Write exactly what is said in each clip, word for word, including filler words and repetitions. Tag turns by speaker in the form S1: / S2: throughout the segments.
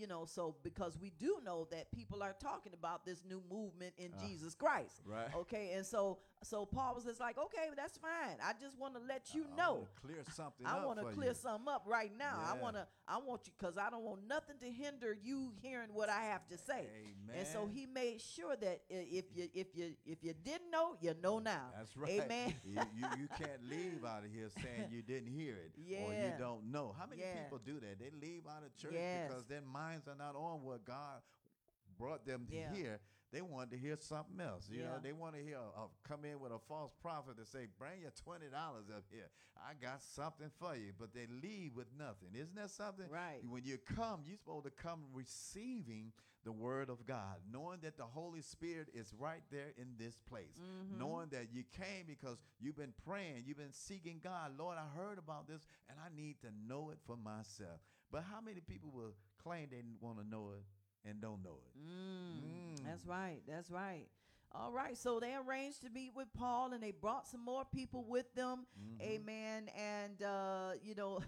S1: you know, so because we do know that people are talking about this new movement in
S2: Uh,
S1: Jesus Christ.
S2: right.
S1: Okay, and so so Paul was just like, okay, that's fine. I just want to let you
S2: I
S1: know.
S2: want to clear something
S1: I
S2: up
S1: want to
S2: for
S1: clear
S2: you.
S1: something up right now. I
S2: Yeah.
S1: want to, I want you, because I don't want nothing to hinder you hearing what I have to say.
S2: Amen.
S1: And so he made sure that i- if you, if you, if you didn't know, you know now.
S2: That's right.
S1: Amen.
S2: you, you you can't leave out of here saying you didn't hear it or you
S1: Yeah.
S2: don't know. How many
S1: Yeah.
S2: people do that? They leave out of church
S1: Yes.
S2: because their minds are not on what God brought them to
S1: Yeah.
S2: hear. They wanted to hear something else. You know,
S1: Yeah.
S2: they want to hear uh, come in with a false prophet to say, "Bring your twenty dollars up here. I got something for you." But they leave with nothing. Isn't that something?
S1: Right.
S2: When you come, you're supposed to come receiving the word of God, knowing that the Holy Spirit is right there in this place,
S1: Mhm.
S2: knowing that you came because you've been praying, you've been seeking God. Lord, I heard about this and I need to know it for myself. But how many people will claim they want to know it and don't know it?
S1: Mm,
S2: Mm.
S1: That's right. That's right. All right. So they arranged to meet with Paul, and they brought some more people with them.
S2: Mhm.
S1: Amen. And, uh, you know,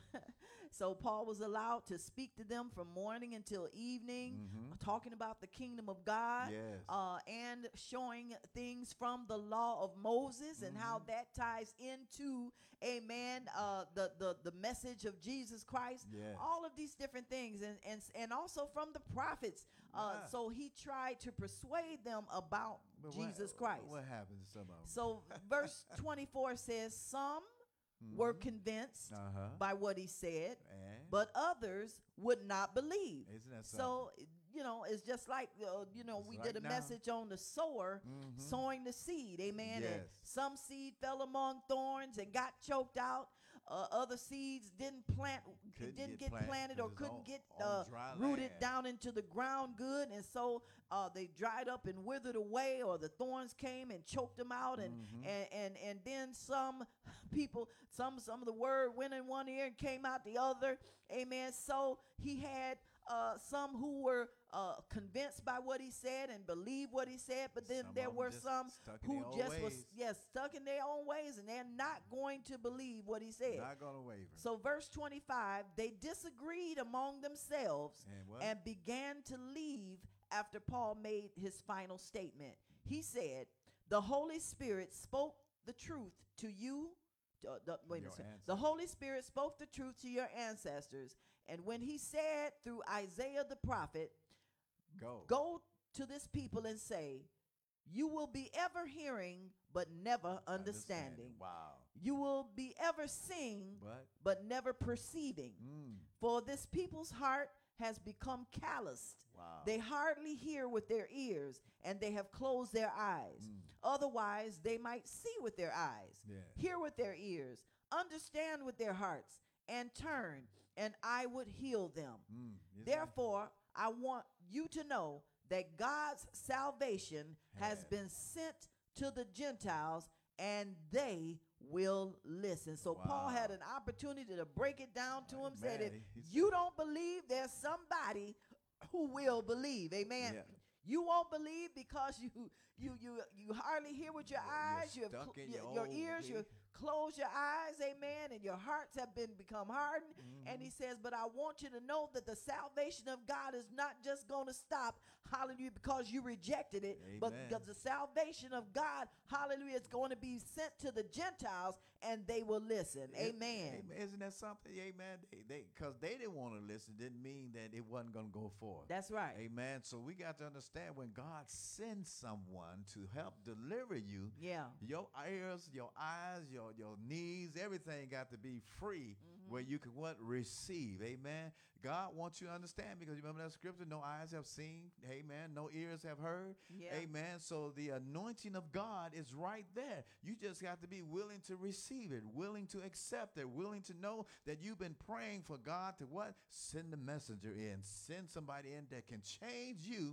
S1: so Paul was allowed to speak to them from morning until evening,
S2: Mhm.
S1: talking about the kingdom of God.
S2: Yes.
S1: Uh, and showing things from the law of Moses and how
S2: Mhm.
S1: that ties into, amen, uh, the, the, the message of Jesus Christ.
S2: Yes.
S1: All of these different things, and, and, and also from the prophets. Uh,
S2: Ah.
S1: so he tried to persuade them about
S2: But what-
S1: Jesus Christ.
S2: What happened to some of them?
S1: So verse twenty-four says, some were
S2: Mhm.
S1: convinced
S2: Uh-huh.
S1: by what he said,
S2: And
S1: but others would not believe.
S2: isn't that something?
S1: So, you know, it's just like, uh, you know,
S2: Just
S1: we
S2: like
S1: did a
S2: now.
S1: message on the sower
S2: Mhm.
S1: sowing the seed. Amen. And
S2: Yes.
S1: some seed fell among thorns and got choked out. Uh, other seeds didn't plant,
S2: Couldn't
S1: didn't
S2: get
S1: get,
S2: planted
S1: planted
S2: 'cause
S1: or
S2: it's
S1: couldn't
S2: on-
S1: get
S2: on
S1: uh,
S2: dry
S1: rooted
S2: land.
S1: down into the ground good. And so uh, they dried up and withered away, or the thorns came and choked them out. And,
S2: Mhm.
S1: and, and, and then some people, some, some of the word went in one ear and came out the other. Amen. So he had uh, some who were uh, convinced by what he said and believed what he said, but then
S2: Some
S1: there
S2: of 'em
S1: were
S2: just
S1: some
S2: stuck in
S1: who
S2: their own
S1: just was
S2: ways.
S1: yes stuck in their own ways, and they're not going to believe what he said.
S2: Not gonna waver.
S1: So verse twenty-five, they disagreed among themselves
S2: And what?
S1: and began to leave after Paul made his final statement. He said, "The Holy Spirit spoke the truth to you." Uh, the, wait a
S2: Your
S1: second. The Holy Spirit spoke the truth to your ancestors, and when he said through Isaiah the prophet,
S2: Go.
S1: "Go to this people and say, you will be ever hearing, but never understanding.
S2: Wow.
S1: You will be ever seeing,
S2: But
S1: but never perceiving.
S2: mm,
S1: For this people's heart has become calloused.
S2: wow.
S1: They hardly hear with their ears, and they have closed their eyes.
S2: Mm.
S1: Otherwise, they might see with their eyes,
S2: Yeah.
S1: hear with their ears, understand with their hearts, and turn, and I would heal them.
S2: Mm, isn't that-
S1: Therefore, I want you to know that God's salvation has
S2: Has.
S1: been sent to the Gentiles, and they will listen. So Paul
S2: Wow.
S1: had an opportunity to break it down to him, said, if
S2: Man, he- he
S1: you don't believe, there's somebody who will believe. Amen.
S2: Yeah.
S1: You won't believe because you you you you hardly hear with your
S2: You're- you're
S1: eyes, you have
S2: stuck
S1: cl-
S2: in
S1: your,
S2: your
S1: your
S2: old
S1: ears, you
S2: way.
S1: close your eyes, amen, and your hearts have been become hardened.
S2: Mm-hmm.
S1: And he says, but I want you to know that the salvation of God is not just going to stop, hallelujah, because you rejected it, but
S2: Amen.
S1: because the salvation of God, hallelujah, is going to be sent to the Gentiles, and they will listen.
S2: It-
S1: Amen.
S2: amen. Isn't that something? Amen. They, they, because they didn't want to listen, didn't mean that it wasn't going to go forth.
S1: That's right.
S2: Amen. So we got to understand when God sends someone to help deliver you,
S1: Yeah.
S2: your ears, your eyes, your, your knees, everything got to be free
S1: Mm-hmm.
S2: where you can what? Receive. Amen. God wants you to understand because you remember that scripture, no eyes have seen, amen, no ears have heard.
S1: Yeah.
S2: Amen. So the anointing of God is right there. You just have to be willing to receive it, willing to accept it, willing to know that you've been praying for God to what? Send the messenger in, send somebody in that can change you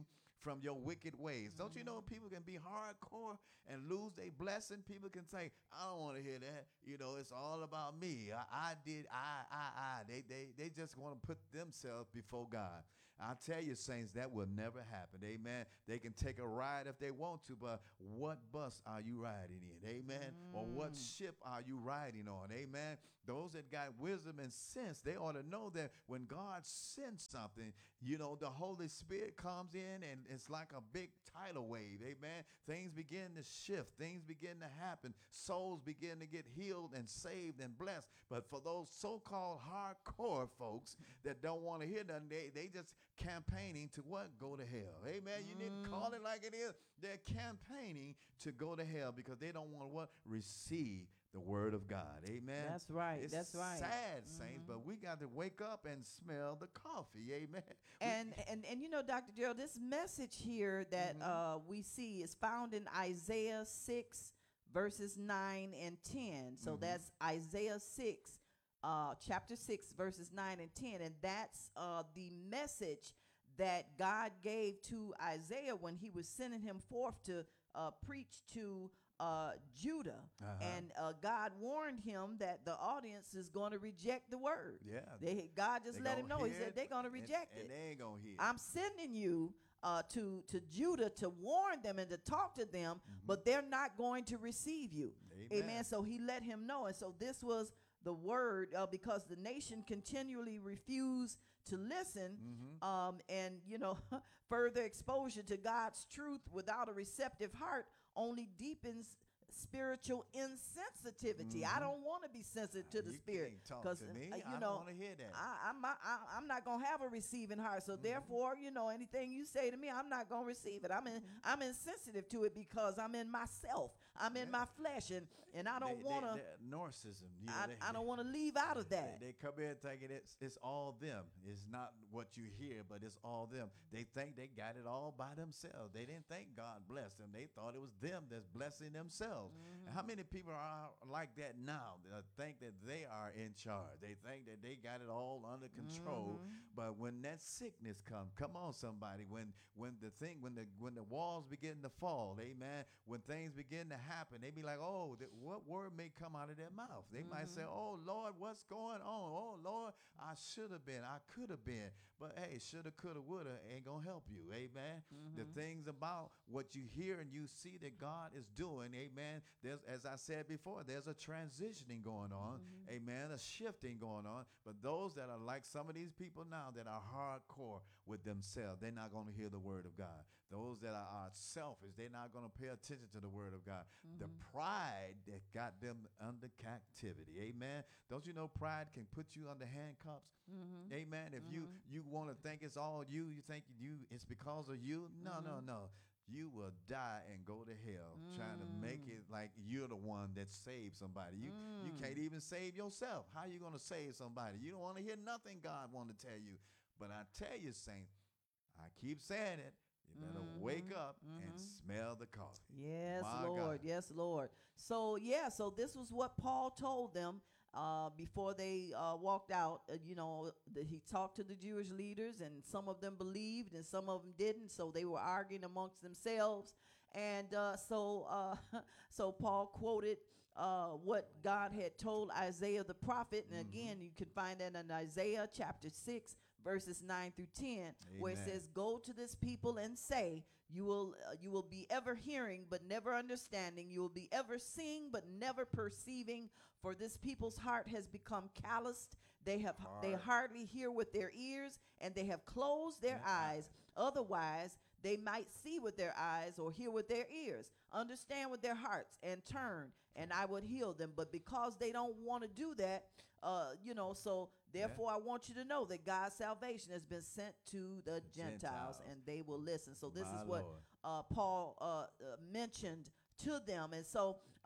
S2: from your wicked ways. Don't you know people can be hardcore and lose their blessing? People can say, I don't want to hear that. You know, it's all about me. I, I did, I, I, I. They, they, they just want to put themselves before God. I tell you, saints, that will never happen. Amen. They can take a ride if they want to, but what bus are you riding in? Amen. Mm. Or what ship are you riding on? Amen. Those that got wisdom and sense, they ought to know that when God sends something, you know, the Holy Spirit comes in and it's like a big tidal wave. Amen. Things begin to shift. Things begin to happen. Souls begin to get healed and saved and blessed. But for those so-called hardcore folks that don't want to hear nothing, they, they just campaigning to what? Go to hell. Amen. You need to call it like it is. They're campaigning to go to hell because they don't want to what? Receive the word of God. Amen.
S1: That's right.
S2: It's
S1: That's right.
S2: Sad, mm-hmm. saints, but we got to wake up and smell the coffee. Amen.
S1: And we, and and you know, Doctor Gerald, this message here that mm-hmm. uh, we see is found in Isaiah six verses nine and ten. So mm-hmm. that's Isaiah six, uh, chapter six, verses nine and ten, and that's uh, the message that God gave to Isaiah when he was sending him forth to uh, preach to uh, Judah. Uh-huh. And uh, God warned him that the audience is going to reject the word.
S2: Yeah.
S1: They, God just let him know. He said they're going to reject
S2: and,
S1: it.
S2: And they ain't going to hear it.
S1: I'm sending you uh, to, to Judah to warn them and to talk to them, mm-hmm. but they're not going to receive you. Amen. Amen. So he let him know. And so this was the word uh, because the nation continually refused to listen, mm-hmm. um, and, you know, further exposure to God's truth without a receptive heart only deepens spiritual insensitivity. Mm-hmm. I don't want to be sensitive to the
S2: you
S1: spirit
S2: because uh, you
S1: I
S2: know, don't want to hear that.
S1: I, I'm, I, I'm not gonna have a receiving heart. So mm-hmm. therefore, you know, anything you say to me, I'm not gonna receive it. I'm in, mm-hmm. I'm insensitive to it because I'm in myself. I'm in yeah. my flesh, and and I don't want to.
S2: Narcissism. You know,
S1: I,
S2: they,
S1: I don't want to leave out of that.
S2: They, they come in thinking it's it's all them. It's not what you hear, but it's all them. They think they got it all by themselves. They didn't think God blessed them. They thought it was them that's blessing themselves. Mm-hmm. How many people are like that now? That think that they are in charge. They think that they got it all under control. Mm-hmm. But when that sickness comes, come on, somebody. When when the thing, when the when the walls begin to fall, amen. When things begin to happen, they be like, oh, th- what word may come out of their mouth? They mm-hmm. might say, oh Lord, what's going on? Oh Lord, I should have been, I could have been. But hey, shoulda, coulda, woulda ain't gonna help you. Amen. Mm-hmm. The things about what you hear and you see that God is doing, amen. There's, as I said before, there's a transitioning going on, mm-hmm. amen, a shifting going on. But those that are like some of these people now that are hardcore with themselves, they're not gonna hear the word of God. Those that are, are selfish, they're not gonna pay attention to the word of God. Mm-hmm. The pride that got them under captivity, amen. Don't you know pride can put you under handcuffs? Mm-hmm. Amen. If mm-hmm. you you want to think it's all you, you think you it's because of you. No, mm-hmm. no, no. You will die and go to hell mm. trying to make it like you're the one that saved somebody. You mm. you can't even save yourself. How you gonna save somebody? You don't want to hear nothing God want to tell you. But I tell you, saints, I keep saying it. You better mm-hmm. wake up mm-hmm. and smell the coffee.
S1: Yes,
S2: My
S1: Lord.
S2: God.
S1: Yes, Lord. So yeah, so this was what Paul told them. Uh, before they uh, walked out, uh, you know, the, he talked to the Jewish leaders, and some of them believed and some of them didn't. So they were arguing amongst themselves. And uh, so uh, so Paul quoted uh, what God had told Isaiah the prophet. And mm-hmm. again, you can find that in Isaiah chapter six, verses nine through ten, Amen. Where it says, go to this people and say, you will uh, you will be ever hearing but never understanding. You will be ever seeing but never perceiving. For this people's heart has become calloused. They have Hard. they hardly hear with their ears, and they have closed their yeah. eyes. Otherwise, they might see with their eyes or hear with their ears, understand with their hearts, and turn, and I would heal them. But because they don't want to do that, uh, you know, so therefore yeah. I want you to know that God's salvation has been sent to the Gentiles, Gentiles. and they will listen. So this
S2: My
S1: is what uh, Paul uh, uh, mentioned to them. And so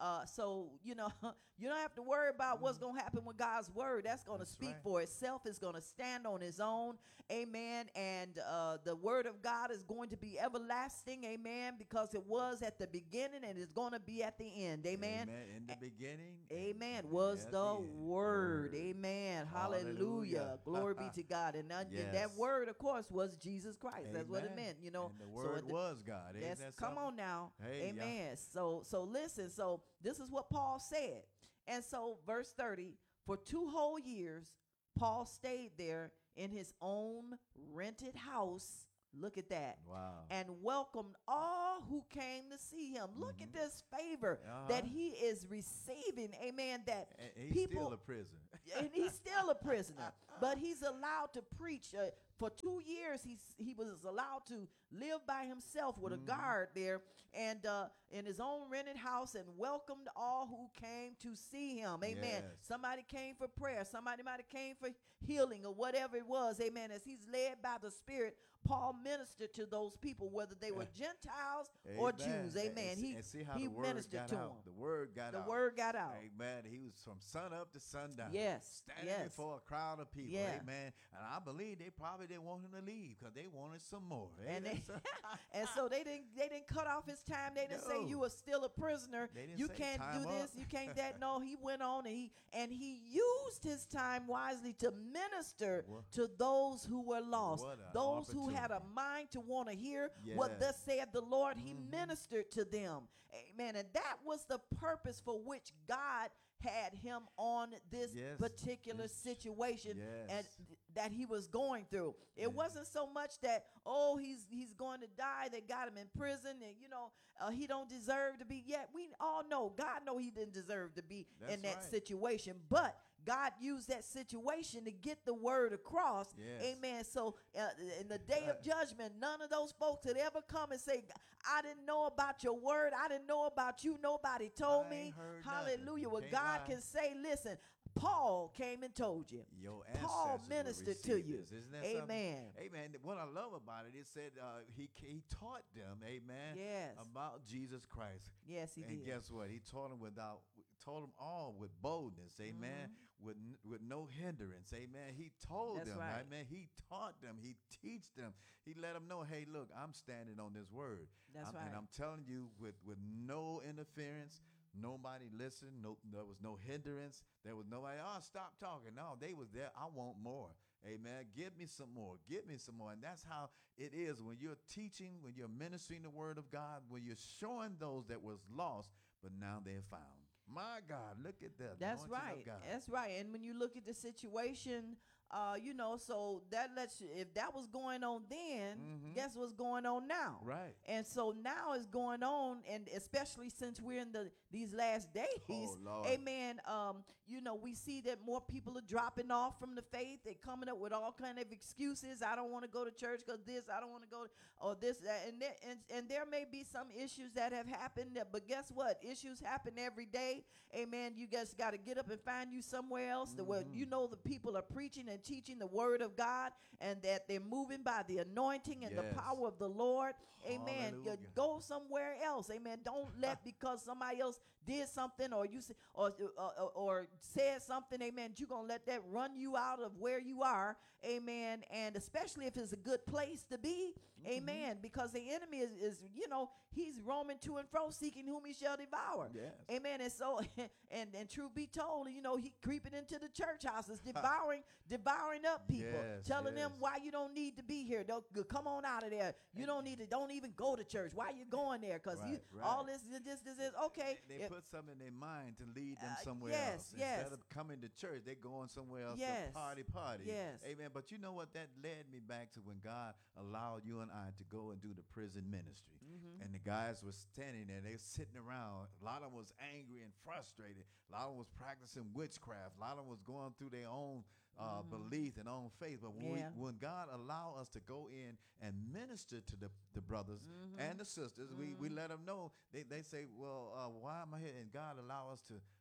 S1: Uh, so, you know, you don't have to worry about mm-hmm. what's going to happen with God's word. That's going to speak right. for itself. It's going to stand on its own. Amen. And uh, the word of God is going to be everlasting. Amen. Because it was at the beginning and it's going to be at the end. Amen.
S2: Amen. In the beginning.
S1: Amen. Was
S2: yes,
S1: the word.
S2: word.
S1: Amen. Hallelujah. Hallelujah. Glory be to God. And, uh, yes. and that word, of course, was Jesus Christ. Amen. That's what it meant, you know.
S2: And the word so the, was God.
S1: Yes,
S2: that
S1: come
S2: something?
S1: on now.
S2: Hey,
S1: amen.
S2: Yeah.
S1: So so listen. So this is what Paul said. And so verse thirty, for two whole years, Paul stayed there in his own rented house. Look at that.
S2: Wow.
S1: And welcomed all who came to see him. Look mm-hmm. at this favor uh-huh. that he is receiving. Amen. That
S2: and he's
S1: people,
S2: still a prisoner.
S1: And he's still a prisoner. But he's allowed to preach. Uh, for two years, he's, he was allowed to live by himself with mm-hmm. a guard there and uh, in his own rented house and welcomed all who came to see him. Amen. Yes. Somebody came for prayer. Somebody might have came for healing or whatever it was. Amen. As he's led by the Spirit, Paul ministered to those people, whether they were Gentiles
S2: Amen.
S1: or Jews. Amen.
S2: And,
S1: he
S2: and see how
S1: he
S2: the word
S1: ministered
S2: got
S1: to
S2: out.
S1: them.
S2: The word got
S1: the
S2: out.
S1: The word got out.
S2: Amen. He was from sun up to sundown.
S1: Yes.
S2: Standing
S1: yes.
S2: before a crowd of people.
S1: Yeah.
S2: Amen. And I believe they probably didn't want him to leave because they wanted some more.
S1: And, they, and so they didn't they didn't cut off his time. They didn't no. say you were still a prisoner. You can't do this.
S2: Up.
S1: You can't that. No, he went on and he and he used his time wisely to minister what? to those who were lost. Those who had a mind to want to hear yes. what thus saith the Lord. Mm-hmm. He ministered to them. Amen. And that was the purpose for which God had him on this yes. particular yes. situation
S2: yes.
S1: and th- that he was going through. It yes. wasn't so much that, oh, he's he's going to die. They got him in prison and, you know, uh, he don't deserve to be. Yet we all know, God know he didn't deserve to be
S2: That's
S1: in that
S2: right.
S1: situation. But God used that situation to get the word across.
S2: Yes.
S1: Amen. So uh, in the day of judgment, none of those folks would ever come and say, I didn't know about your word. I didn't know about you. Nobody told
S2: I
S1: me.
S2: Nothing.
S1: Hallelujah. Well,
S2: Can't
S1: God
S2: lie.
S1: can say, listen, Paul came and told you.
S2: Your
S1: Paul ministered to you.
S2: This. Isn't that
S1: amen.
S2: Something? Amen. What I love about it, it said uh, he he taught them, amen,
S1: yes.
S2: about Jesus Christ.
S1: Yes, he
S2: and
S1: did.
S2: guess what? He taught them without, taught them all with boldness, amen, mm-hmm. with with no hindrance, amen. He told
S1: That's
S2: them,
S1: right.
S2: amen. He taught them. He teach them. He let them know, hey, look, I'm standing on this word.
S1: That's
S2: I'm,
S1: right.
S2: And I'm telling you, with with no interference. Nobody listened. No, there was no hindrance. There was nobody, oh, stop talking. No, they was there. I want more. Amen. Give me some more. Give me some more. And that's how it is when you're teaching, when you're ministering the word of God, when you're showing those that was lost, but now they're found. My God, look at that.
S1: That's right. That's right. And when you look at the situation, uh, you know, so that lets you, if that was going on then, mm-hmm. guess what's going on now?
S2: Right.
S1: And so now it's going on, and especially since we're in the these last days,
S2: oh, Lord.
S1: amen. Um, you know, we see that more people are dropping off from the faith. They're coming up with all kind of excuses. I don't want to go to church because this, I don't want to go, or this, that, and, there, and and there may be some issues that have happened, that, but guess what? Issues happen every day. Amen. You guys got to get up and find you somewhere else. Mm-hmm. The where you know the people are preaching and teaching the word of God, and that they're moving by the anointing and
S2: yes.
S1: the power of the Lord. Amen.
S2: Hallelujah.
S1: Go somewhere else. Amen. Don't let because somebody else did something or you or or, or said something. Amen. You're gonna let that run you out of where you are. Amen. And especially if it's a good place to be. Mm-hmm. Amen. Because the enemy is, is, you know, he's roaming to and fro, seeking whom he shall devour.
S2: Yes.
S1: Amen. And so, and and truth be told, you know, he creeping into the church houses, devouring, devouring up people,
S2: yes,
S1: telling
S2: yes.
S1: them why you don't need to be here. Don't come on out of there. You don't need to. Don't even go to church. Why you going there? Because
S2: right,
S1: you
S2: right.
S1: all this, this, this is okay.
S2: They, they
S1: if,
S2: put something in their mind to lead them
S1: uh,
S2: somewhere
S1: yes,
S2: else.
S1: Yes.
S2: Instead of coming to church, they're going somewhere else
S1: yes.
S2: to party, party.
S1: Yes.
S2: Amen. But you know what? That led me back to when God allowed you and I to go and do the prison ministry. Mm-hmm. And the guys were standing there. They were sitting around. A lot of them was angry and frustrated. A lot of them was practicing witchcraft. A lot of them was going through their own uh, mm-hmm. belief and own faith. But when,
S1: yeah.
S2: we, when God allowed us to go in and minister to the, the brothers mm-hmm. and the sisters, mm-hmm. we, we let them know. They, they say, well, uh, why am I here? And God allowed us to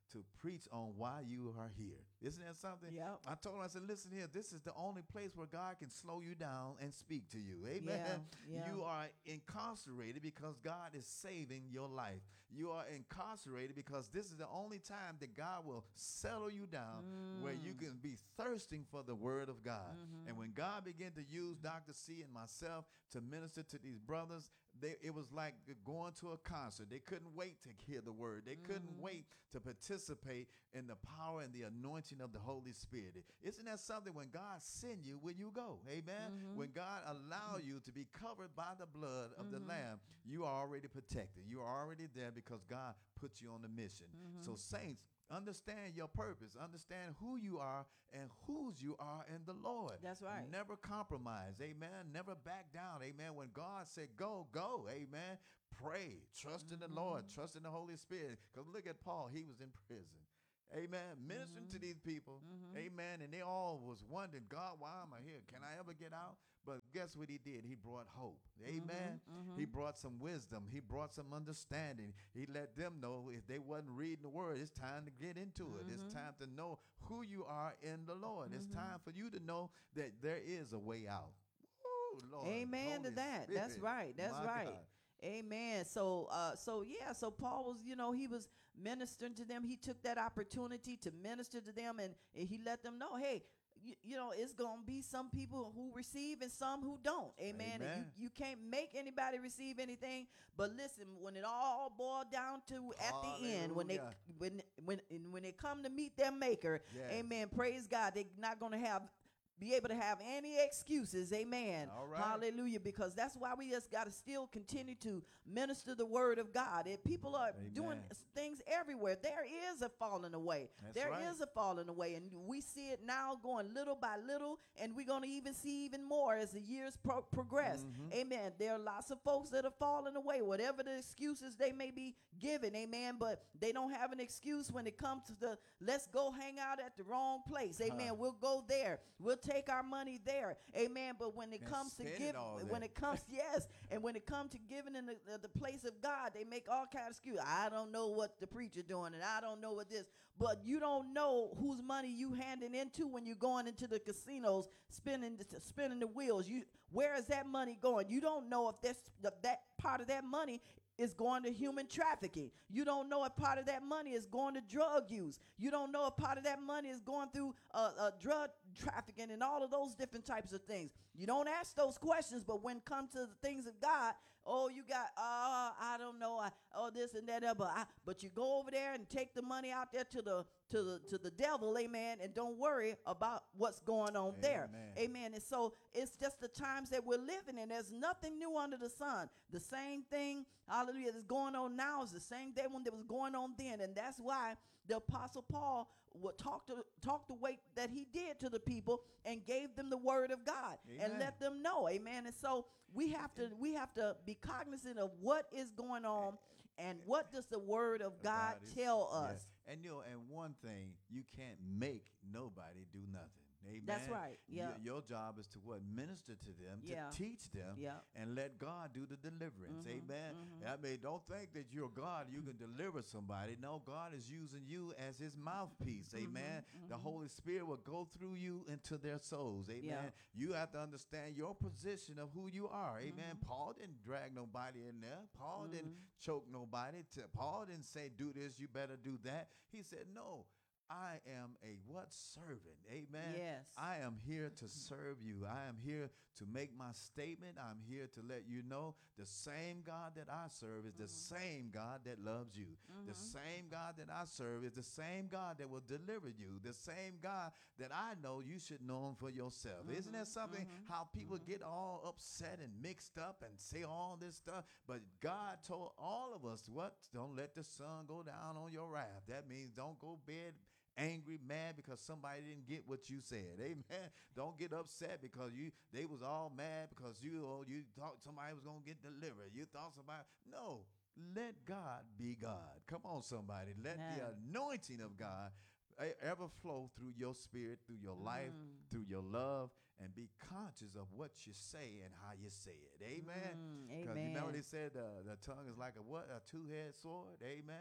S2: to preach on why you are here. Isn't that something?
S1: Yep.
S2: I told him, I said, listen here, this is the only place where God can slow you down and speak to you. Amen.
S1: Yeah, yeah.
S2: You are incarcerated because God is saving your life. You are incarcerated because this is the only time that God will settle you down
S1: Mm.
S2: where you can be thirsting for the word of God.
S1: Mhm.
S2: And when God began to use Doctor C and myself to minister to these brothers, they, it was like going to a concert. They couldn't wait to hear the word. They couldn't
S1: Mhm.
S2: wait to participate in the power and the anointing of the Holy Spirit. Isn't that something? When God send you, when you go, amen?
S1: Mhm.
S2: When God allow you to be covered by the blood of the
S1: Mhm.
S2: Lamb, you are already protected. You are already there because God put you on the mission.
S1: Mhm.
S2: So saints, understand your purpose. Understand who you are and whose you are in the Lord.
S1: That's right.
S2: Never compromise. Amen. Never back down. Amen. When God said go, go. Amen. Pray. Trust in the Lord.
S1: Mhm.
S2: Trust in the Holy Spirit. Because look at Paul. He was in prison. Amen. Ministering to
S1: Mhm.
S2: these people.
S1: Mhm.
S2: Amen. And they all was wondering, God, why am I here? Can I ever get out? But guess what he did? He brought hope. Amen.
S1: Mhm.
S2: He brought some wisdom. He brought some understanding. He let them know if they wasn't reading the word, it's time to get into it. It's
S1: Mhm.
S2: time to know who you are in the Lord. It's
S1: Mhm.
S2: time for you to know that there is a way out. Woo, Lord.
S1: Amen to
S2: Holy
S1: that. That's
S2: Spirit.
S1: right. That's
S2: My
S1: right.
S2: God.
S1: Amen. So, uh, so yeah. So Paul was, you know, he was ministering to them. He took that opportunity to minister to them, and, and he let them know, hey, you, you know, it's gonna be some people who receive and some who don't. Amen. And
S2: Amen.
S1: you you can't make anybody receive anything. But listen, when it all boiled down to at the end, when they
S2: Hallelujah.
S1: when when and when they come to meet their Maker,
S2: Yes.
S1: Amen. Praise God. They're not gonna have. Be able to have any excuses, amen.
S2: All right.
S1: Hallelujah, because that's why we just got to still continue to minister the word of God. And people are
S2: Amen.
S1: doing s- things everywhere. There is a falling away.
S2: That's
S1: There
S2: right.
S1: is a falling away, and we see it now going little by little, and we're going to even see even more as the years pro- progress.
S2: Mhm.
S1: Amen. There are lots of folks that are falling away, whatever the excuses they may be given, amen, but they don't have an excuse when it comes to the let's go hang out at the wrong place. Amen.
S2: Huh.
S1: We'll go there. We'll take our money there. Amen. But when it
S2: And
S1: comes to
S2: spend it
S1: give,
S2: all
S1: when
S2: there.
S1: it comes, yes, and when it comes to giving in the, the, the place of God, they make all kinds of excuses. I don't know what the preacher doing, and I don't know what this. But you don't know whose money you handing into when you're going into the casinos, spinning the, spinning the wheels. You, where is that money going? You don't know if that's the, that part of that money is going to human trafficking. You don't know if part of that money is going to drug use. You don't know if part of that money is going through uh, uh, drug trafficking and all of those different types of things. You don't ask those questions, but when it comes to the things of God, oh, you got, uh, I don't know, I, oh, this and that, uh, but I, but you go over there and take the money out there to the to the to the devil, amen, and don't worry about what's going on there,
S2: Amen.
S1: amen. And so it's just the times that we're living in. There's nothing new under the sun. The same thing, hallelujah, that's going on now is the same day when that was going on then, and that's why the Apostle Paul would talk to talk the way that he did to the people and gave them the word of God and
S2: Amen.
S1: let them know, amen. And so we have to we have to be cognizant of what is going on and what does the word of God,
S2: is-
S1: tell
S2: yeah.
S1: us.
S2: And you know, and one thing, you can't make nobody do nothing. Amen.
S1: That's right. Yeah.
S2: Your, your job is to what? Minister to them,
S1: Yeah.
S2: to teach them,
S1: Yeah.
S2: and let God do the deliverance.
S1: Mhm,
S2: Amen.
S1: mhm.
S2: I mean, don't think that you're God, you can deliver somebody. No, God is using you as his mouthpiece. Amen. The
S1: mhm.
S2: Holy Spirit will go through you into their souls. Amen.
S1: Yeah.
S2: You have to understand your position of who you are. Amen.
S1: Mhm.
S2: Paul didn't drag nobody in there. Paul didn't
S1: Mhm.
S2: choke nobody. To, Paul didn't say, do this, you better do that. He said, no, I am a what? Servant. Amen.
S1: Yes.
S2: I am here to serve you. I am here to make my statement. I'm here to let you know the same God that I serve is the same God that loves you. The same God that I serve is the same God that will deliver you. The same God that I know you should know him for yourself. Isn't that something? How people get all upset and mixed up and say all this stuff. But God told all of us, what? Don't let the sun go down on your wrath. That means don't go bed angry, mad because somebody didn't get what you said. Amen. Don't get upset because you they was all mad because you oh, you thought somebody was gonna get delivered. You thought somebody no. Let God be God. Come on, somebody. Let
S1: Amen.
S2: the anointing of God e- ever flow through your spirit, through your life,
S1: Mm.
S2: through your love, and be conscious of what you say and how you say it. Amen.
S1: Mm,
S2: Because you remember
S1: amen.
S2: they said uh, the tongue is like a what? A two-headed sword. Amen.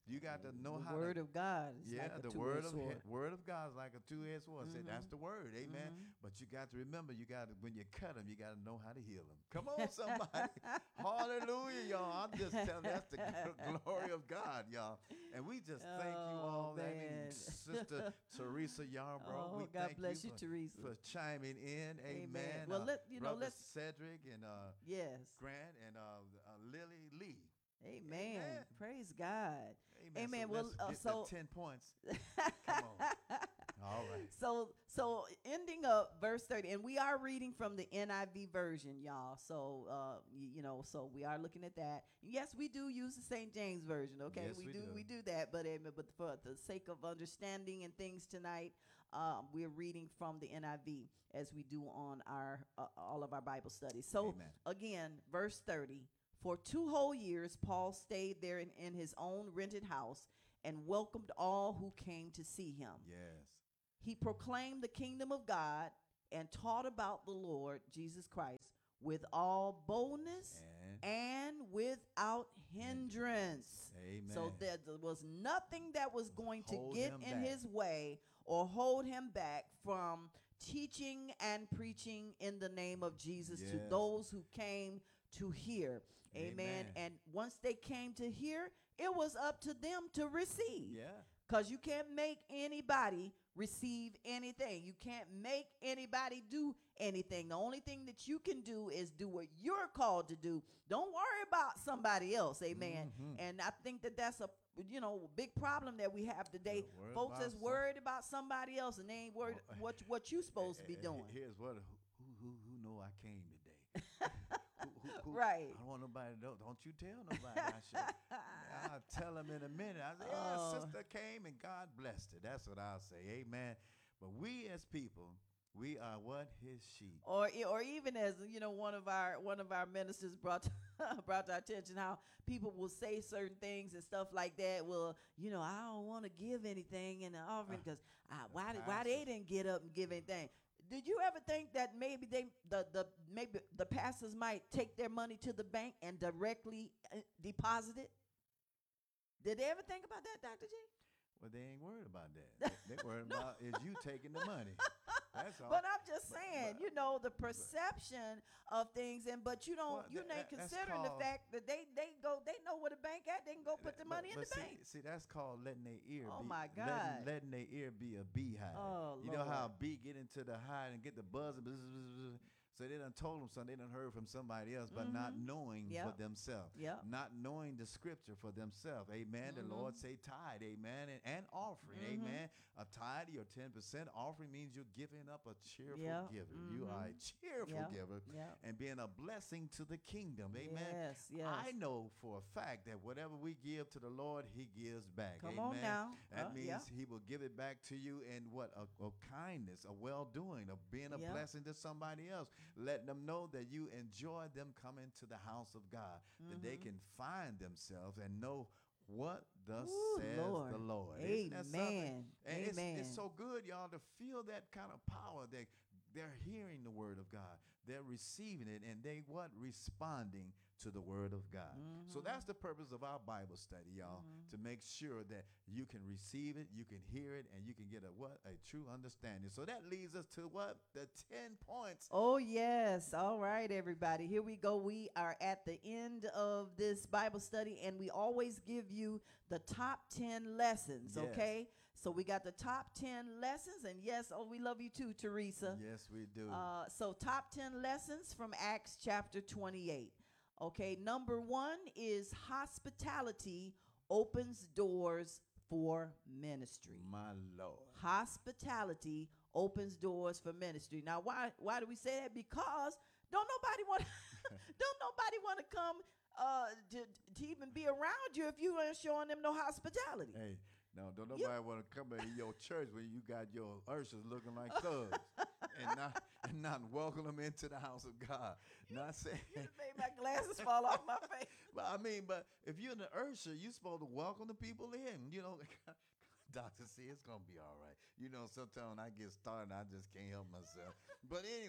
S2: You got to know
S1: the
S2: how
S1: word
S2: to,
S1: of God is
S2: yeah,
S1: like a
S2: the
S1: two-edged
S2: word of
S1: sword.
S2: he- word of God is like a two-edged sword. Say that's
S1: Mhm.
S2: the word, amen.
S1: Mhm.
S2: But you got to remember, you got to when you cut them, you got to know how to heal them. Come on, somebody, hallelujah, y'all. I'm just telling that's the gl- glory of God, y'all. And we just thank you
S1: Oh,
S2: all. I mean,
S1: man.
S2: Sister Teresa Yarbrough,
S1: Oh,
S2: we
S1: God
S2: thank
S1: bless
S2: you
S1: you,
S2: for,
S1: Teresa.
S2: for chiming in, amen.
S1: Amen. Well,
S2: Uh,
S1: let- you know,
S2: Brother
S1: let's-
S2: Cedric and uh,
S1: Yes.
S2: Grant and uh, uh, Lily Lee.
S1: Amen.
S2: Amen.
S1: Praise God.
S2: Amen.
S1: Amen.
S2: So
S1: Well,
S2: let's
S1: uh,
S2: get
S1: so
S2: that ten points. Come on. All right.
S1: So so ending up verse thirty, and we are reading from the N I V version, y'all. So uh y- you know, so we are looking at that. Yes, we do use the Saint James version. Okay,
S2: Yes,
S1: we,
S2: we
S1: do,
S2: do.
S1: we do that. But um, but for the sake of understanding and things tonight, um, we're reading from the N I V as we do on our uh, all of our Bible studies. So
S2: Amen.
S1: again, verse thirty. For two whole years, Paul stayed there in, in his own rented house and welcomed all who came to see him.
S2: Yes.
S1: He proclaimed the kingdom of God and taught about the Lord Jesus Christ with all boldness
S2: And
S1: and without hindrance.
S2: amen.
S1: So there, there was nothing that was going to
S2: Hold
S1: get
S2: him
S1: in
S2: back.
S1: his way or hold him back from teaching and preaching in the name of Jesus to
S2: Yes.
S1: those who came to hear. Amen.
S2: Amen.
S1: And once they came to hear, it was up to them to receive.
S2: Yeah.
S1: Because you can't make anybody receive anything. You can't make anybody do anything. The only thing that you can do is do what you're called to do. Don't worry about somebody else. Amen.
S2: Mhm.
S1: And I think that that's a you know big problem that we have today.
S2: Don't worry
S1: Folks
S2: about
S1: is
S2: some-
S1: worried about somebody else and they ain't worried
S2: Oh,
S1: what what you supposed to be
S2: Eh, eh,
S1: doing.
S2: Here's what who who who know I came today. who, who, who,
S1: Right.
S2: I don't want nobody to know. Don't you tell nobody. I should. I'll tell them in a minute. I say, yeah,
S1: Oh.
S2: sister came and God blessed her. That's what I'll say. Amen. But we as people, we are what? His sheep.
S1: Or e- or even as you know, one of our one of our ministers brought to, brought to our attention how people will say certain things and stuff like that. Well, you know, I don't want to give anything in the offering because uh, why did, why they
S2: pastors.
S1: didn't get up and give anything? Did you ever think that maybe they the the maybe the pastors might take their money to the bank and directly uh, deposit it? Did they ever think about that, Doctor G?
S2: Well, they ain't worried about that. They, they worried about is you taking the money. That's all.
S1: But I'm just
S2: But-
S1: saying,
S2: but-
S1: you know, the perception of things, and but you don't,
S2: Well,
S1: you
S2: tha-
S1: ain't
S2: that- that's
S1: considering the
S2: called-
S1: fact that they they go, they know where the bank at, they can go put the
S2: But-
S1: money in
S2: but
S1: the
S2: see,
S1: bank.
S2: See, that's called letting their ear
S1: Oh,
S2: be.
S1: my
S2: letting-
S1: God.
S2: Letting, their ear be a beehive.
S1: Oh,
S2: You know how a
S1: Lord.
S2: bee get into the hive and get the buzz, buzz, buzz, buzz, buzz. So they done told them something. They done heard from somebody else, but not
S1: Mhm.
S2: knowing
S1: Yep.
S2: for themselves.
S1: Yep.
S2: Not knowing the scripture for themselves. Amen. The Lord
S1: Mhm.
S2: say tithe. Amen. And, and offering.
S1: Mhm.
S2: Amen. A tithe or ten percent offering means you're giving up a cheerful
S1: Yep.
S2: giver. You are a
S1: Mhm.
S2: cheerful
S1: Yep.
S2: giver
S1: Yep.
S2: and being a blessing to the kingdom. Amen.
S1: Yes, yes.
S2: I know for a fact that whatever we give to the Lord, He gives back.
S1: Come
S2: Amen.
S1: on now.
S2: That
S1: Uh,
S2: means
S1: yeah.
S2: He will give it back to you in what? A, a kindness, a well doing, of being a
S1: Yeah.
S2: blessing to somebody else, letting them know that you enjoy them coming to the house of God, that they
S1: Mhm.
S2: can find themselves and know what thus
S1: Ooh,
S2: says
S1: Lord.
S2: the Lord. Isn't that something?
S1: Amen.
S2: And it's,
S1: Amen.
S2: it's so good, y'all, to feel that kind of power. That they're hearing the word of God. They're receiving it, and they what? Responding to the word of God. So
S1: Mhm.
S2: that's the purpose of our Bible study, y'all,
S1: Mhm.
S2: to make sure that you can receive it, you can hear it, and you can get a what? A true understanding. So that leads us to what? The ten points.
S1: Oh, yes. All right, everybody. Here we go. We are at the end of this Bible study, and we always give you the top ten lessons,
S2: Yes.
S1: okay? So we got the top ten lessons, and yes, oh, we love you too, Teresa.
S2: Yes, we do.
S1: Uh, so top ten lessons from Acts chapter twenty-eight. Okay, number one is hospitality opens doors for ministry.
S2: My Lord.
S1: Hospitality opens doors for ministry. Now, why why do we say that? Because don't nobody want don't nobody want to come uh to, to even be around you if you ain't showing them no hospitality.
S2: Hey, no, don't
S1: You-
S2: nobody want to come into your church when you got your ushers looking like thugs and not and not welcome them into the house of God. Not saying,
S1: You done made my glasses fall off my face.
S2: but I mean, but if you're in the usher, you're supposed to welcome the people in. You know, Doctor C, it's gonna be all right. You know, sometimes when I get started, I just can't help myself. But anyway,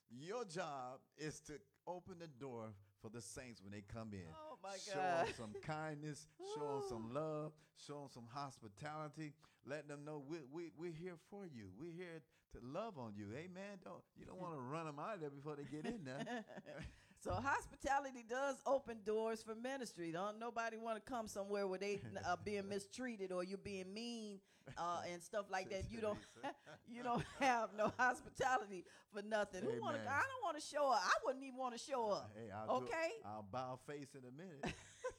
S2: Your job is to open the door for the saints when they come in.
S1: Oh, my
S2: show
S1: God.
S2: them some kindness, show them some love, show them some hospitality. Let them know we, we, we're here for you. We're here to love on you. Amen. Don't, you don't want to run them out of there before they get in there.
S1: So hospitality does open doors for ministry. Don't nobody want to come somewhere where they are being mistreated or you're being mean uh, and stuff like that. You don't you don't have no hospitality for nothing. Who want to?
S2: Amen.
S1: I don't want to show up. I wouldn't even want to show up.
S2: Hey, I'll do-
S1: Okay.
S2: I'll bow face in a minute.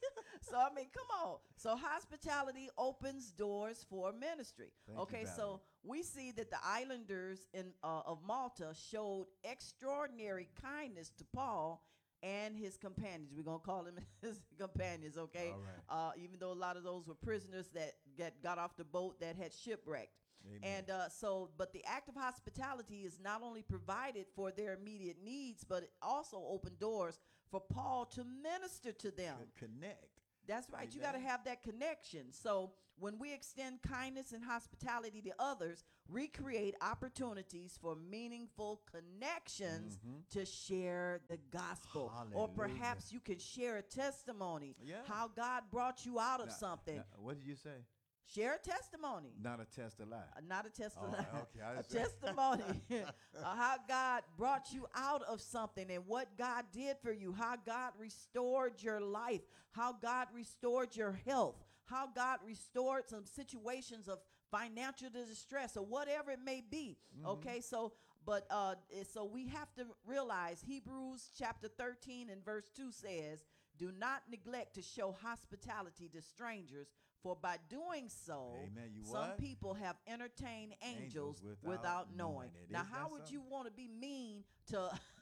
S1: So I mean, come on. So hospitality opens doors for ministry.
S2: Thank you,
S1: okay, so
S2: Valerie.
S1: we see that the islanders in uh, of Malta showed extraordinary kindness to Paul and his companions. We're gonna call them his companions, okay?
S2: All right.
S1: Uh, even though a lot of those were prisoners that get got off the boat that had shipwrecked.
S2: Amen.
S1: And uh, so, but the act of hospitality is not only provided for their immediate needs, but it also opened doors for Paul to minister to them.
S2: Con- Connect.
S1: That's right. You got to
S2: Amen.
S1: have that connection. So when we extend kindness and hospitality to others, we create opportunities for meaningful connections
S2: Mhm.
S1: to share the gospel. Or
S2: Hallelujah.
S1: perhaps you can share a testimony,
S2: Yeah.
S1: how God brought you out of
S2: Now-
S1: something.
S2: now, what did you say?
S1: Share a testimony.
S2: Not a test of lie.
S1: Uh, Not a
S2: Oh,
S1: testimony.
S2: okay. I
S1: A
S2: just-
S1: testimony. uh, how God brought you out of something and what God did for you, how God restored your life, how God restored your health, how God restored some situations of financial distress or whatever it may be.
S2: Mhm.
S1: Okay, so but uh eh, so we have to realize Hebrews chapter thirteen and verse two says, "Do not neglect to show hospitality to strangers, for by doing so,
S2: Amen. You
S1: some
S2: what?
S1: people have entertained angels,
S2: Angels without
S1: without, knowing."
S2: knowing it.
S1: Now,
S2: Isn't
S1: how
S2: that
S1: would
S2: something?
S1: you want to be mean to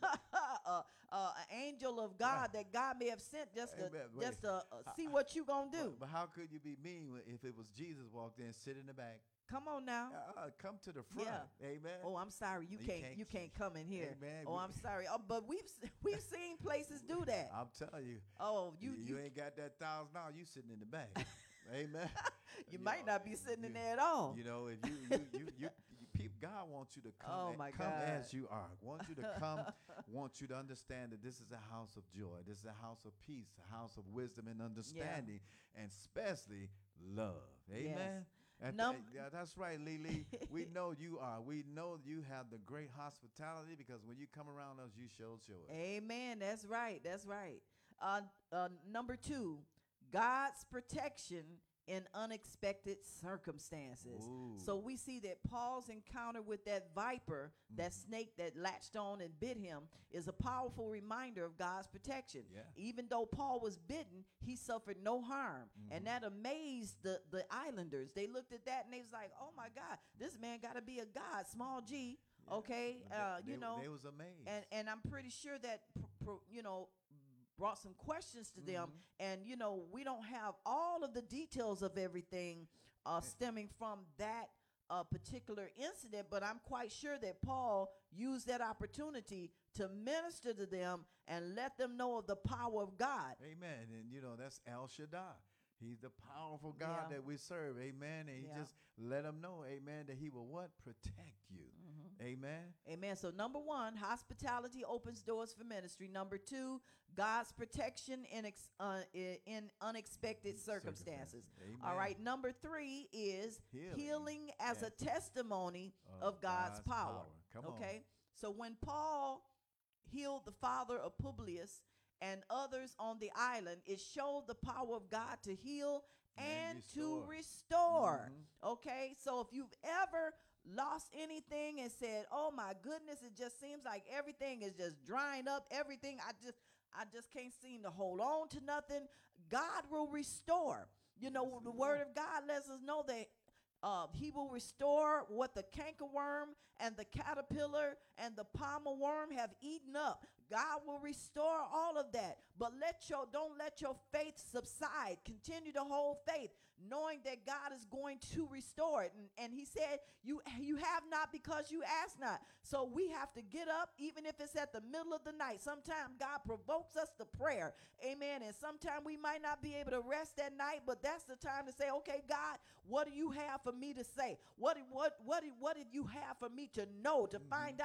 S1: uh, uh, an angel of God that God may have sent just to,
S2: Amen. Wait.
S1: just to uh, see what you gonna do?
S2: But, but how could you be mean when- if it was Jesus walked in, sit in the back?
S1: Come on now.
S2: Uh, come to the front.
S1: Yeah.
S2: Amen.
S1: Oh, I'm sorry, you
S2: You
S1: can't,
S2: can't-
S1: you can't come in here.
S2: Amen.
S1: Oh,
S2: We-
S1: I'm sorry. Oh, but we've s- we've seen places do that.
S2: I'm telling you.
S1: Oh, you
S2: you,
S1: you,
S2: you ain't got that thousand dollars. You sitting in the back. Amen.
S1: you
S2: know,
S1: might not be sitting in
S2: you-
S1: there at all.
S2: You know, if you you you, you, you peop, God wants you to come,
S1: Oh,
S2: a-
S1: my
S2: come
S1: God.
S2: as you are. Wants you to come. Wants you to understand that this is a house of joy. This is a house of peace, a house of wisdom and understanding, and especially love. Amen. And
S1: Num-
S2: th- yeah, that's right, Lily. We know you are. We know you have the great hospitality because when you come around us, you show show it.
S1: Amen. That's right. That's right. Uh, uh, number two, God's protection in unexpected circumstances.
S2: Ooh.
S1: So we see that Paul's encounter with that viper, that
S2: Mhm.
S1: snake that latched on and bit him, is a powerful reminder of God's protection.
S2: Yeah.
S1: Even though Paul was bitten, he suffered no harm.
S2: Mhm.
S1: And that amazed the, the islanders. They looked at that and they was like, oh my God, this man got to be a God, small G.
S2: Yeah.
S1: Okay,
S2: They-
S1: uh,
S2: they,
S1: you know,
S2: they was amazed.
S1: and and I'm pretty sure that pr- pr- you know brought some questions to them.
S2: Mhm.
S1: And you know, we don't have all of the details of everything uh, stemming from that uh, particular incident, but I'm quite sure that Paul used that opportunity to minister to them and let them know of the power of God.
S2: Amen. And you know, that's El Shaddai. He's the powerful God
S1: Yeah.
S2: that we serve. Amen. And he
S1: Yeah.
S2: just let them know, amen, that he will what? Protect you. Amen.
S1: Amen. So number one, hospitality opens doors for ministry. Number two, God's protection in ex, uh, i- in unexpected circumstances.
S2: Amen.
S1: All right. Number three is
S2: Healing
S1: healing, as a
S2: as
S1: testimony of, God's, power.
S2: Come
S1: Okay. So when Paul healed the father of Publius and others on the island, it showed the power of God to heal and,
S2: And
S1: to
S2: restore.
S1: restore.
S2: Mhm.
S1: Okay. So if you've ever lost anything and said, oh my goodness, it just seems like everything is just drying up, everything, I just I just can't seem to hold on to nothing, God will restore. You know,
S2: Yes,
S1: the
S2: he
S1: word
S2: will.
S1: of God lets us know that uh, he will restore what the cankerworm and the caterpillar and the palmer worm have eaten up. God will restore all of that. But let your don't let your faith subside. Continue to hold faith, knowing that God is going to restore it. And, and he said, you, you have not because you ask not. So we have to get up, even if it's at the middle of the night. Sometimes God provokes us to prayer. Amen. And sometimes we might not be able to rest that night, but that's the time to say, okay, God, what do you have for me to say? What what what what did you have for me to know, to find out?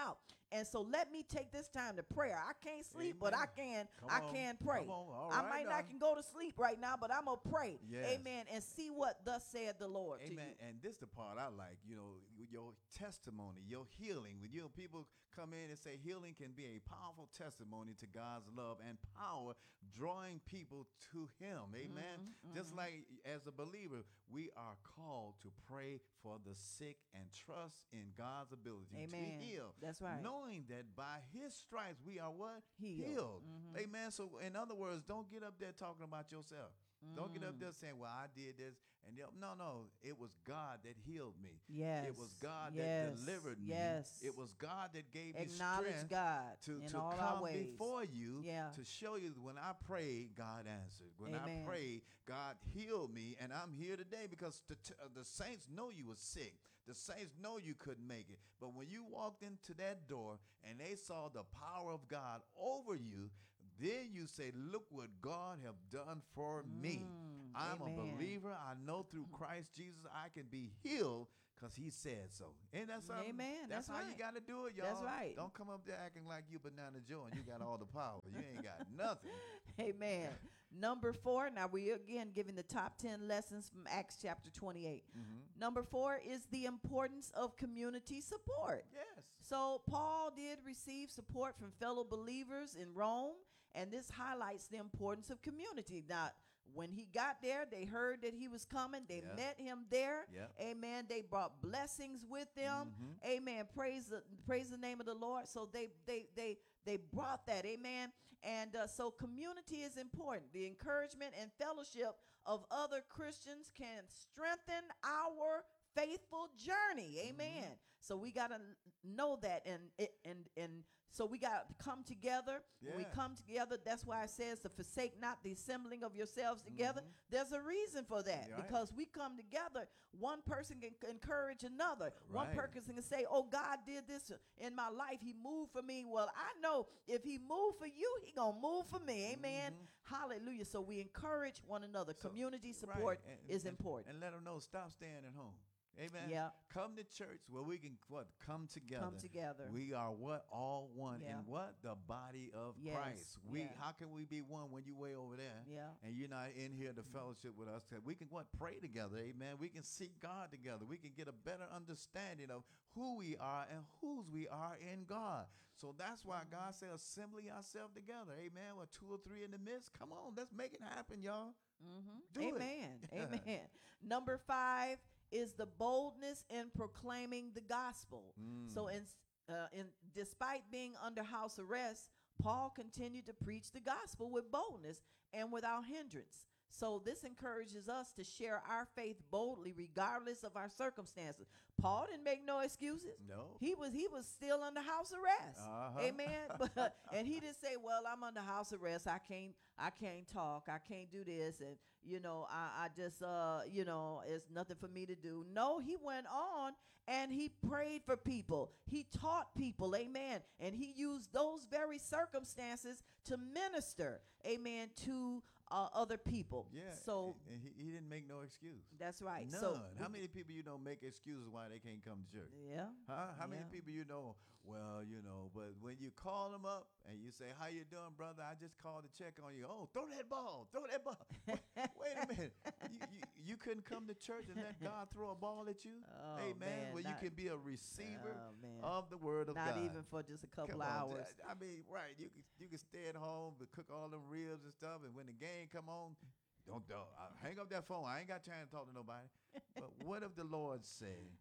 S1: And so let me take this time to pray. I can't sleep, but I
S2: Amen.
S1: can
S2: Come
S1: I
S2: on.
S1: can pray.
S2: Come on. All
S1: I
S2: right
S1: might
S2: now.
S1: not can go to sleep right now, but I'm gonna pray.
S2: Yes.
S1: Amen. And see what thus said the Lord to
S2: Amen.
S1: you.
S2: And this the part I like, you know, with your testimony, your healing. When you know, people come in and say healing can be a powerful testimony to God's love and power, drawing people to Him. Amen.
S1: Mhm,
S2: Just
S1: mhm.
S2: like as a believer, we are called to pray for the sick and trust in God's ability
S1: Amen.
S2: to heal.
S1: That's right.
S2: Knowing that by His stripes we are what?
S1: Healed. Mhm.
S2: Amen. So in other words, don't get up there talking about yourself. Don't get up
S1: Mm.
S2: there saying, well, I did this. And you know, no, no, it was God that healed me.
S1: Yes.
S2: It was God
S1: yes.
S2: that delivered me.
S1: Yes.
S2: It was God that gave me
S1: Acknowledge
S2: strength
S1: God
S2: to,
S1: in
S2: to
S1: all our
S2: come
S1: ways.
S2: before you
S1: Yeah.
S2: to show you that when I prayed, God answered. When
S1: Amen.
S2: I prayed, God healed me. And I'm here today because the, t- uh, the saints know you were sick. The saints know you couldn't make it. But when you walked into that door and they saw the power of God over you, then you say, look what God have done for me.
S1: Mm,
S2: I'm
S1: amen.
S2: a believer. I know through Christ Jesus I can be healed because He said so. Ain't that something?
S1: Amen.
S2: That's,
S1: That's
S2: how you
S1: right.
S2: got to do it, y'all.
S1: That's right.
S2: Don't come up there acting like you Banana Joe and you got all the power. You ain't got nothing.
S1: Amen. Number four. Now we again giving the top ten lessons from Acts chapter twenty-eight.
S2: Mm-hmm.
S1: Number four is the importance of community support.
S2: Yes.
S1: So Paul did receive support from fellow believers in Rome, and this highlights the importance of community. Now, when he got there, they heard that he was coming. They
S2: Yeah.
S1: met him there.
S2: Yeah.
S1: Amen. They brought blessings with them.
S2: Mhm.
S1: Amen. Praise the praise the name of the Lord. So they they they they brought that. Amen. And uh, so community is important. The encouragement and fellowship of other Christians can strengthen our faithful journey. Amen. So we got to know that, and it- and and so we got to come together. When we
S2: Yeah.
S1: come together, that's why it says to forsake not the assembling of yourselves together.
S2: Mhm.
S1: There's a reason for that,
S2: Right.
S1: because we come together. One person can c- encourage another. One
S2: Right.
S1: person can say, "Oh, God did this in my life. He moved for me." Well, I know if He moved for you, He gonna move for me. Amen.
S2: Mhm.
S1: Hallelujah. So we encourage one another.
S2: So-
S1: Community
S2: Right.
S1: support
S2: And-
S1: is
S2: and-
S1: important.
S2: And let them know, stop staying at home. Amen.
S1: Yeah.
S2: Come to church where we can what come together.
S1: Come together.
S2: We are what all one
S1: Yeah.
S2: in what the body of
S1: Yes.
S2: Christ. We
S1: Yeah.
S2: how can we be one when you way over there?
S1: Yeah.
S2: And you're not in here to fellowship with us. We can what pray together. Amen. We can seek God together. We can get a better understanding of who we are and whose we are in God. So that's why God said, "Assembly ourselves together." Amen. With two or three in the midst. Come on, let's make it happen, y'all.
S1: Mm-hmm.
S2: Do it.
S1: Amen. Amen. Number five is the boldness in proclaiming the gospel.
S2: Mm.
S1: So, in, uh, in despite being under house arrest, Paul continued to preach the gospel with boldness and without hindrance. So this encourages us to share our faith boldly, regardless of our circumstances. Paul didn't make no excuses.
S2: No.
S1: He was he was still under house arrest.
S2: Uh-huh.
S1: Amen. But and he didn't say, "Well, I'm under house arrest. I can't I can't talk. I can't do this, and you know, I, I just uh, you know, it's nothing for me to do." No, he went on and he prayed for people. He taught people. Amen. And he used those very circumstances to minister, amen, to uh, other people.
S2: Yeah.
S1: So
S2: and he, he didn't make no excuse.
S1: that's right.
S2: None.
S1: So
S2: How many people you know make excuses why they can't come to church?
S1: yeah.
S2: Huh? How many
S1: Yeah.
S2: people you know? Well, you know, but when you call them up and you say, "How you doing, brother? I just called to check on you." "Oh, throw that ball, throw that ball." Wait, wait a minute. You, you, you couldn't come to church and let God throw a ball at you?
S1: Oh,
S2: Amen.
S1: man,
S2: Well,
S1: not-
S2: you can be a receiver
S1: Oh, man.
S2: of the word of
S1: Not
S2: God.
S1: even for just a couple
S2: Come on,
S1: hours.
S2: I mean, right? You can you can stay at home but cook all them ribs and stuff, and when the game come on, don't, don't uh, hang up that phone. I ain't got time to talk to nobody. But what if the Lord say,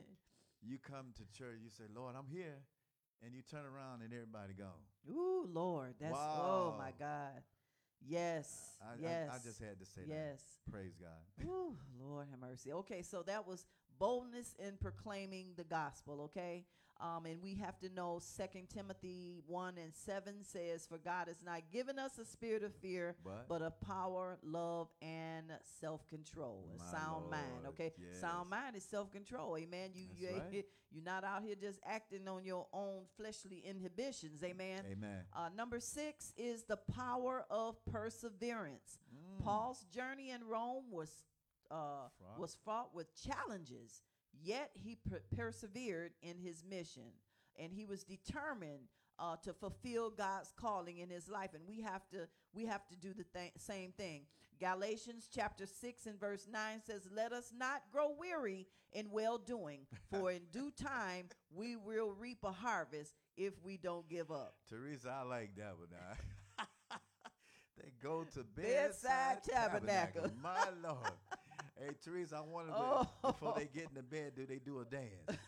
S2: you come to church, you say, "Lord, I'm here," and you turn around and everybody gone?
S1: Ooh, Lord, that's oh my
S2: Wow.
S1: God. Yes,
S2: I,
S1: yes.
S2: I, I just had to say
S1: yes.
S2: that. Praise God.
S1: Ooh, Lord have mercy. Okay, so that was boldness in proclaiming the gospel. Okay, um, and we have to know Second Timothy one and seven says, "For God has not given us a spirit of fear,
S2: But,
S1: but of power, love, and self-control, a
S2: My
S1: sound mind."
S2: Lord,
S1: Okay, sound
S2: yes.
S1: mind is self-control. Amen. You
S2: That's
S1: you ain't-
S2: right.
S1: you're not out here just acting on your own fleshly inhibitions. Amen.
S2: amen.
S1: Uh, number six is the power of perseverance.
S2: Mm.
S1: Paul's journey in Rome was uh,
S2: Fraught.
S1: was fraught with challenges, yet he per- persevered in his mission. and he was determined uh, to fulfill God's calling in his life. And we have to we have to do the th- same thing. Galatians chapter six and verse nine says, "Let us not grow weary in well doing, for in due time we will reap a harvest if we don't give up."
S2: Teresa, I like that one. Now. They go to
S1: Bedside
S2: bedside,
S1: Tabernacle.
S2: tabernacle. My Lord. Hey, Teresa, I wonder
S1: Oh.
S2: before they get in the bed, do they do a dance?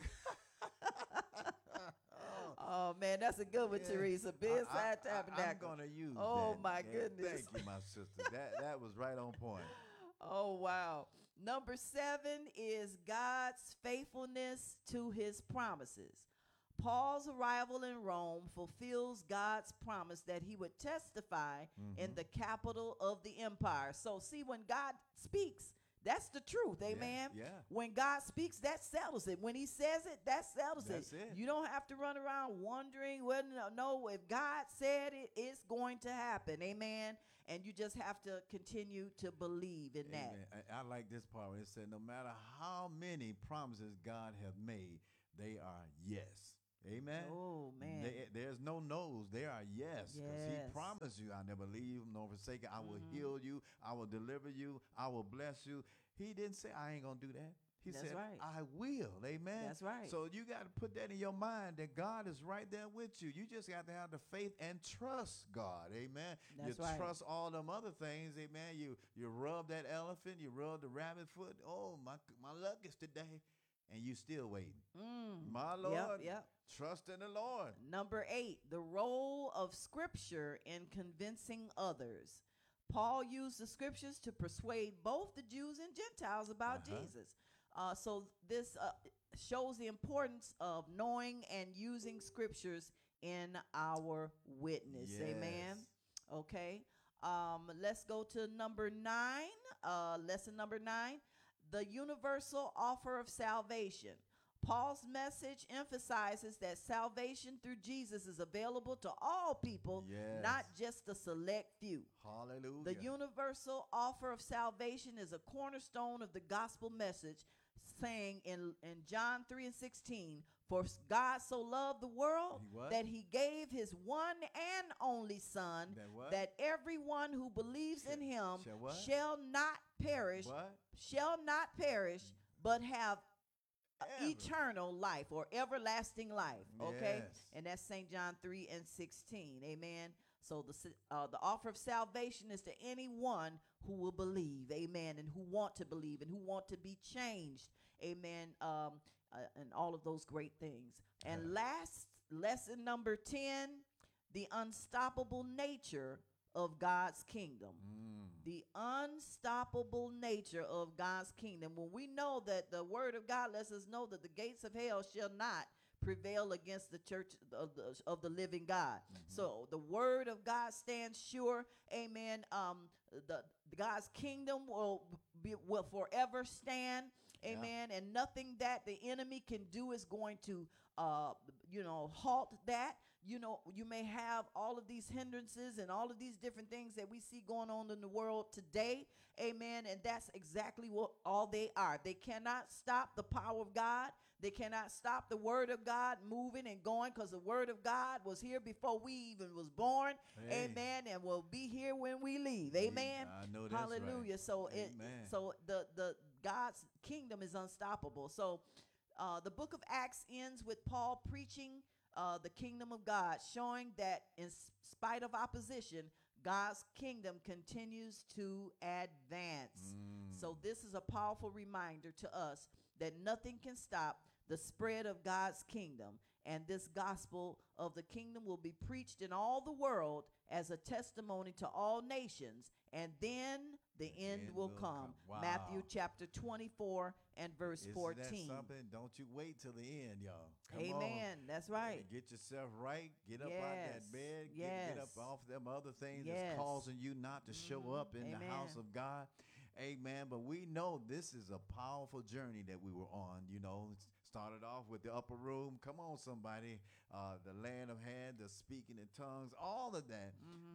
S1: Oh man, that's a good one,
S2: Yeah.
S1: Teresa.
S2: I-
S1: Bedside
S2: I, I,
S1: Tabernacle.
S2: I'm gonna use
S1: Oh,
S2: that.
S1: my
S2: Yeah,
S1: goodness.
S2: Thank you, my sister. That that was right on point.
S1: Oh, wow. Number seven is God's faithfulness to his promises. Paul's arrival in Rome fulfills God's promise that he would testify in
S2: Mhm.
S1: the capital of the empire. So, see, when God speaks, that's the truth,
S2: Yeah,
S1: amen?
S2: yeah.
S1: When God speaks, that settles it. When he says it, that settles
S2: That's
S1: it.
S2: it.
S1: You don't have to run around wondering, well, no, no, if God said it, it's going to happen, amen? And you just have to continue to believe in that.
S2: Amen. I, I like this part where it said, no matter how many promises God have made, they are yes. Amen.
S1: Oh, man.
S2: They- there's no no's. They are yes. Because
S1: Yes.
S2: he promised you, I never leave nor forsake you. I will
S1: Mhm.
S2: heal you. I will deliver you. I will bless you. He didn't say, I ain't going to do that. He
S1: That's
S2: said,
S1: right.
S2: I will. Amen.
S1: That's right.
S2: So you got to put that in your mind that God is right there with you. You just got to have the faith and trust God. Amen.
S1: That's
S2: you
S1: right.
S2: trust all them other things. Amen. You you rub that elephant. You rub the rabbit foot. Oh, my, my luck is today. And you still waiting.
S1: Mm.
S2: My Lord.
S1: Yep, yep.
S2: Trust in the Lord.
S1: Number eight, the role of Scripture in convincing others. Paul used the Scriptures to persuade both the Jews and Gentiles about
S2: Uh-huh.
S1: Jesus. Uh, so this uh, shows the importance of knowing and using Scriptures in our witness. Amen.
S2: Yes.
S1: Okay. Um, let's go to number nine. Uh, lesson number nine, the universal offer of salvation. Paul's message emphasizes that salvation through Jesus is available to all people,
S2: Yes.
S1: not just a select few.
S2: Hallelujah.
S1: The universal offer of salvation is a cornerstone of the gospel message, saying in, in John three and sixteen, "For God so loved the world
S2: He what?
S1: that he gave his one and only Son,
S2: That what?
S1: that everyone who believes in him
S2: shall what?
S1: shall not perish,
S2: What?
S1: shall not perish, but have
S2: Ever.
S1: eternal life or everlasting life." Okay.
S2: Yes.
S1: And that's Saint John three and sixteen. Amen. So the s- uh, the offer of salvation is to anyone who will believe. Amen. And who want to believe and who want to be changed. Amen. Um, uh, and all of those great things. And
S2: Yeah.
S1: last, lesson number ten, the unstoppable nature of God's kingdom.
S2: Mm.
S1: The unstoppable nature of God's kingdom. When we know that the word of God lets us know that the gates of hell shall not prevail against the church of the, of the living God. So the word of God stands sure. Amen. Um, the, the God's kingdom will be, will forever stand.
S2: Yeah.
S1: Amen. And nothing that the enemy can do is going to, uh, you know, halt that. You know, you may have all of these hindrances and all of these different things that we see going on in the world today. Amen. And that's exactly what all they are. They cannot stop the power of God. They cannot stop the word of God moving and going, because the word of God was here before we even was born.
S2: Hey.
S1: Amen. And will be here when we leave. Amen.
S2: I know that's right.
S1: Hallelujah. So it
S2: Amen.
S1: so the the God's kingdom is unstoppable. So uh, the book of Acts ends with Paul preaching uh, the kingdom of God, showing that in s- spite of opposition, God's kingdom continues to advance.
S2: Mm.
S1: So this is a powerful reminder to us that nothing can stop the spread of God's kingdom. And this gospel of the kingdom will be preached in all the world as a testimony to all nations. And then the end,
S2: end
S1: will
S2: will
S1: come.
S2: come.
S1: Matthew
S2: Wow.
S1: chapter twenty-four and verse
S2: Isn't
S1: fourteen.
S2: that something? Don't you wait till the end, y'all. Come
S1: Amen.
S2: on.
S1: That's right.
S2: Get yourself right. Get up out
S1: Yes.
S2: that bed. Get, get up
S1: Yes.
S2: off them other things
S1: Yes.
S2: that's causing you not to show
S1: Mhm.
S2: up in the house
S1: Amen.
S2: of God. Amen. But we know this is a powerful journey that we were on. You know, It started off with the upper room. Come on, somebody. Uh, the land of hand, the speaking in tongues, all of that.
S1: Mhm.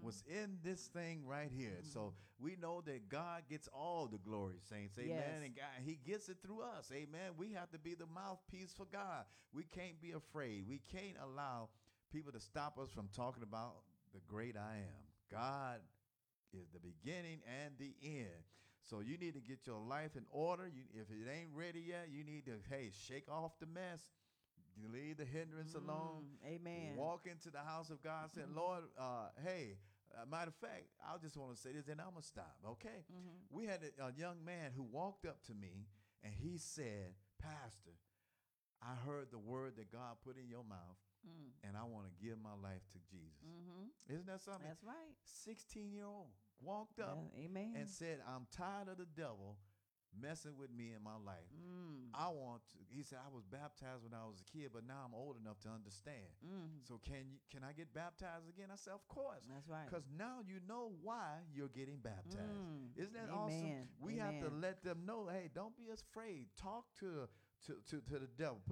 S2: was in this thing right here. So we know that God gets all the glory, saints. Amen.
S1: Yes.
S2: And God, he gets it through us. Amen. We have to be the mouthpiece for God. We can't be afraid. We can't allow people to stop us from talking about the great I am. God is the beginning and the end. So you need to get your life in order. You, if it ain't ready yet, you need to, hey, shake off the mess. Leave the hindrance
S1: Mm,
S2: alone.
S1: amen.
S2: Walk into the house of God. Say, Lord, uh, hey, uh, matter of fact, I just want to say this, and I'm going to stop, okay?
S1: Mm-hmm.
S2: We had a, a young man who walked up to me, and he said, Pastor, I heard the word that God put in your mouth,
S1: Mm.
S2: and I want to give my life to Jesus.
S1: Mm-hmm.
S2: Isn't that something?
S1: That's right.
S2: sixteen-year-old walked up
S1: Yeah, amen.
S2: and said, I'm tired of the devil messing with me in my life.
S1: Mm.
S2: I want to. He said, I was baptized when I was a kid, but now I'm old enough to understand.
S1: Mm.
S2: So can you, can I get baptized again? I said, of course.
S1: That's right.
S2: Because now you know why you're getting baptized.
S1: Mm.
S2: Isn't that
S1: Amen.
S2: awesome? We have to
S1: Amen.
S2: let them know, hey, don't be afraid. Talk to, to, to, to the devil.